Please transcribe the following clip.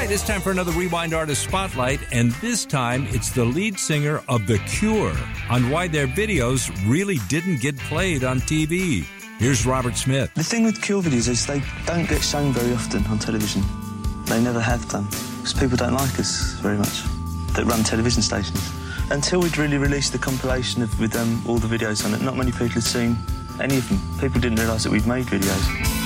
right, it's time for another Rewind Artist Spotlight, and this time it's the lead singer of The Cure on why their videos really didn't get played on TV. Here's Robert Smith. The thing with Cure videos is they don't get shown very often on television. They never have done, because people don't like us very much that run television stations. Until we'd really released the compilation with all the videos on it, not many people had seen any of them. People didn't realise that we'd made videos.